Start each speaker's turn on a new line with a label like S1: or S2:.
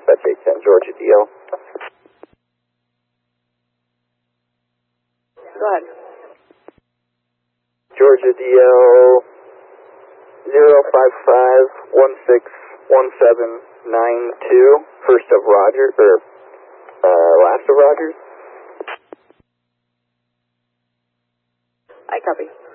S1: dispatch 810 Georgia DL.
S2: Go ahead.
S1: Georgia DL 055161792, first of Rogers, or last of Rogers.
S2: I copy.